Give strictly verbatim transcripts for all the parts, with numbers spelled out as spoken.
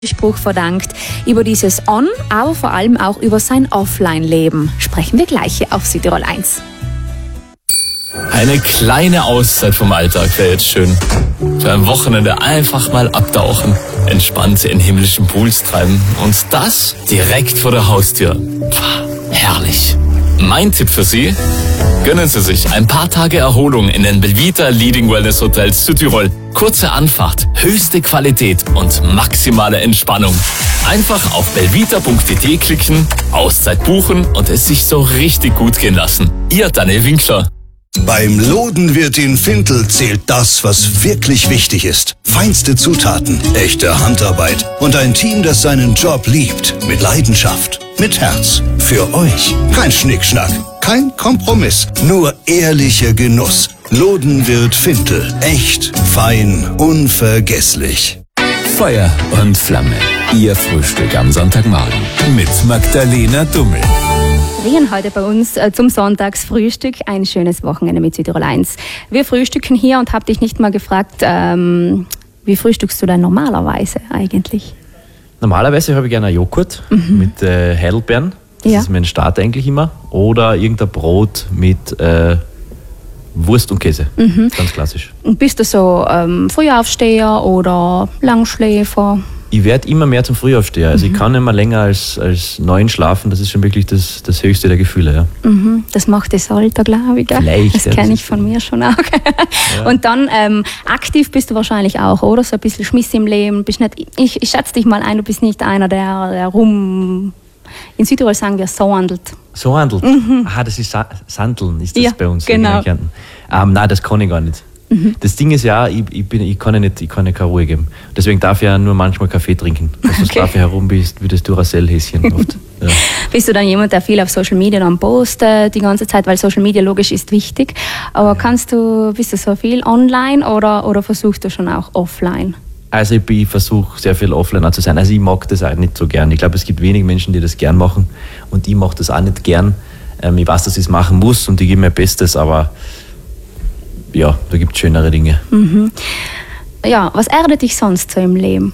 Spruch verdankt. Über dieses On, aber vor allem auch über sein Offline-Leben sprechen wir gleich hier auf Südtirol eins. Eine kleine Auszeit vom Alltag wäre jetzt schön. Für ein Wochenende einfach mal abtauchen, entspannt in himmlischen Pools treiben und das direkt vor der Haustür. Pah, herrlich. Mein Tipp für Sie: gönnen Sie sich ein paar Tage Erholung in den Belvita Leading Wellness Hotels Südtirol. Kurze Anfahrt, höchste Qualität und maximale Entspannung. Einfach auf belvita punkt t t klicken, Auszeit buchen und es sich so richtig gut gehen lassen. Ihr Daniel Winkler. Beim Lodenwirt in Vintel zählt das, was wirklich wichtig ist. Feinste Zutaten, echte Handarbeit und ein Team, das seinen Job liebt. Mit Leidenschaft, mit Herz. Für euch. Kein Schnickschnack, kein Kompromiss. Nur ehrlicher Genuss. Lodenwirt Vintel. Echt, fein, unvergesslich. Feuer und Flamme. Ihr Frühstück am Sonntagmorgen mit Magdalena Dummel. Wir gehen heute bei uns äh, zum Sonntagsfrühstück. Ein schönes Wochenende mit Südtirol eins. Wir frühstücken hier und habe dich nicht mal gefragt, ähm, wie frühstückst du denn normalerweise eigentlich? Normalerweise habe ich gerne einen Joghurt mhm. mit äh, Heidelbeeren. Das Ja. ist mein Start eigentlich immer. Oder irgendein Brot mit äh, Wurst und Käse. Mhm. Ganz klassisch. Und bist du so ähm, Frühaufsteher oder Langschläfer? Ich werde immer mehr zum Frühaufsteher. Also mhm. ich kann nicht mehr länger als, als neun schlafen. Das ist schon wirklich das, das höchste der Gefühle. Ja. Mhm. Das macht das Alter, glaube ich. Gell? Vielleicht. Das ja, kenne das ich von mir schon auch. Ja. Und dann ähm, aktiv bist du wahrscheinlich auch, oder? So ein bisschen Schmiss im Leben. Bist nicht, ich, ich schätze dich mal ein, du bist nicht einer, der, der rum... In Südtirol sagen wir so handelt. So handelt? Mhm. Ah, das ist Sa Sandeln, ist das Ja, bei uns. genau. Ähm, nein, das kann ich gar nicht. Mhm. Das Ding ist ja, ich, ich, bin, ich kann ja nicht, ich kann ja keine Ruhe geben. Deswegen darf ich ja nur manchmal Kaffee trinken. Also Okay. darf ich herum wie, wie das Duracell-Häschen oft. Ja. Bist du dann jemand, der viel auf Social Media dann postet die ganze Zeit, weil Social Media logisch ist wichtig. Aber kannst du, bist du so viel online oder, oder versuchst du schon auch offline? Also ich, ich versuche sehr viel offline zu sein. Also ich mag das auch nicht so gern. Ich glaube, es gibt wenig Menschen, die das gern machen. Und ich mache das auch nicht gern. Ähm, ich weiß, dass ich es machen muss und ich gebe mein Bestes, aber ja, da gibt es schönere Dinge. Mhm. Ja, was erdet dich sonst so im Leben?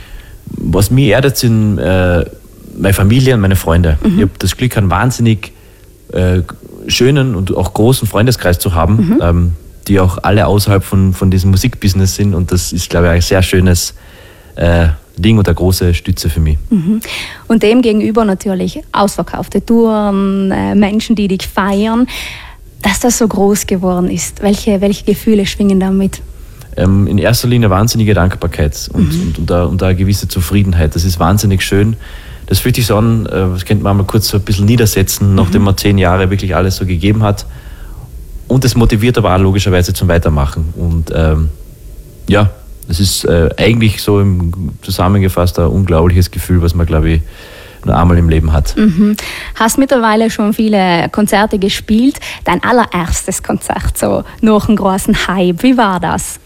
Was mich erdet, sind äh, meine Familie und meine Freunde. Mhm. Ich habe das Glück, einen wahnsinnig äh, schönen und auch großen Freundeskreis zu haben, mhm. ähm, die auch alle außerhalb von, von diesem Musikbusiness sind. Und das ist, glaube ich, ein sehr schönes äh, Ding und eine große Stütze für mich. Mhm. Und dem gegenüber natürlich ausverkaufte Touren, äh, Menschen, die dich feiern. Dass das so groß geworden ist, welche, welche Gefühle schwingen damit? Ähm, in erster Linie wahnsinnige Dankbarkeit und, mhm. und, und, eine, und eine gewisse Zufriedenheit. Das ist wahnsinnig schön. Das fühlt sich so an, äh, das könnte man mal kurz so ein bisschen niedersetzen, mhm. nachdem man zehn Jahre wirklich alles so gegeben hat. Und es motiviert aber auch logischerweise zum Weitermachen. Und ähm, ja, das ist äh, eigentlich so im zusammengefasst ein unglaubliches Gefühl, was man, glaube ich, nur einmal im Leben hat. Mhm. Hast mittlerweile schon viele Konzerte gespielt. Dein allererstes Konzert, so nach einem großen Hype, wie war das?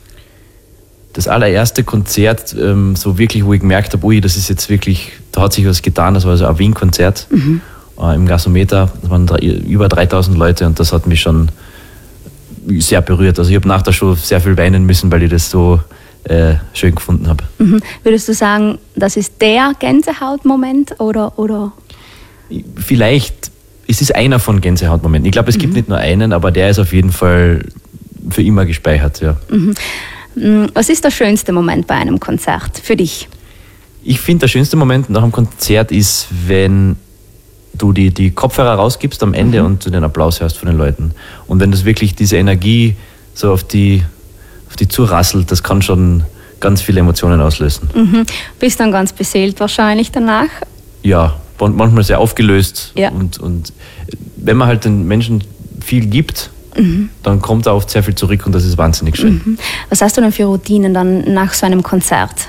Das allererste Konzert, ähm, so wirklich, wo ich gemerkt habe, ui, das ist jetzt wirklich, da hat sich was getan, das war so ein Wien-Konzert mhm. äh, im Gasometer. Das waren drei, über dreitausend Leute und das hat mich schon sehr berührt. Also ich habe nach der Show sehr viel weinen müssen, weil ich das so äh, schön gefunden habe. Mhm. Würdest du sagen, das ist der Gänsehautmoment oder, oder? Vielleicht, es ist einer von Gänsehautmomenten. Ich glaube, es mhm. gibt nicht nur einen, aber der ist auf jeden Fall für immer gespeichert. Ja. Mhm. Was ist der schönste Moment bei einem Konzert für dich? Ich finde, der schönste Moment nach einem Konzert ist, wenn du die, die Kopfhörer rausgibst am Ende mhm. und du den Applaus hörst von den Leuten. Und wenn das wirklich diese Energie so auf die, auf die zurasselt, das kann schon ganz viele Emotionen auslösen. Mhm. Bist dann ganz beseelt wahrscheinlich danach? Ja, manchmal sehr aufgelöst. Ja. Und, und wenn man halt den Menschen viel gibt, mhm. dann kommt da oft sehr viel zurück und das ist wahnsinnig schön. Mhm. Was hast du denn für Routinen dann nach so einem Konzert?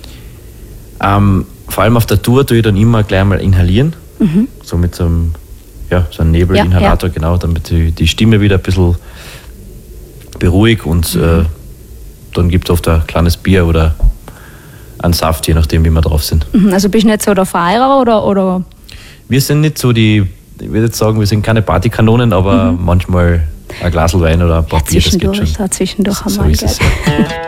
Ähm, vor allem auf der Tour tue ich dann immer gleich mal inhalieren. Mhm. So mit so einem, ja, so einem Nebelinhalator, ja, ja. genau, damit die, die Stimme wieder ein bisschen beruhigt und mhm. äh, dann gibt es oft ein kleines Bier oder einen Saft, je nachdem, wie wir drauf sind. Mhm. Also bist du nicht so der Feierer oder, oder? Wir sind nicht so die, ich würde jetzt sagen, wir sind keine Partykanonen, aber mhm. manchmal ein Glas Wein oder ein paar ja, Bier, das geht schon. Ja, zwischendurch so einmal. ist es, ja.